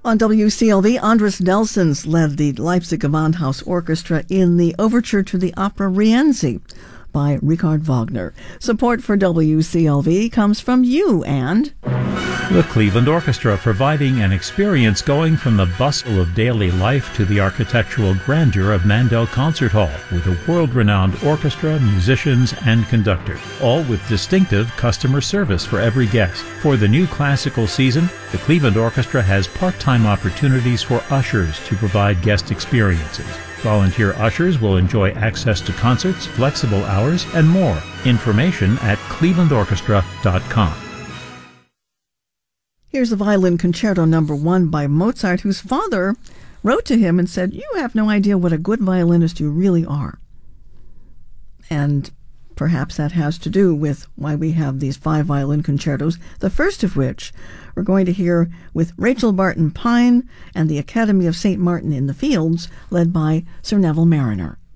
On WCLV, Andres Nelsons led the Leipzig Gewandhaus Orchestra in the overture to the opera Rienzi by Richard Wagner. Support for WCLV comes from you and the Cleveland Orchestra, providing an experience going from the bustle of daily life to the architectural grandeur of Mandel Concert Hall, with a world-renowned orchestra, musicians, and conductor, all with distinctive customer service for every guest. For the new classical season, the Cleveland Orchestra has part-time opportunities for ushers to provide guest experiences. Volunteer ushers will enjoy access to concerts, flexible hours, and more. Information at clevelandorchestra.com. Here's the Violin Concerto No. 1 by Mozart, whose father wrote to him and said, "You have no idea what a good violinist you really are." And perhaps that has to do with why we have these 5 violin concertos, the first of which we're going to hear with Rachel Barton Pine and the Academy of St. Martin in the Fields, led by Sir Neville Marriner.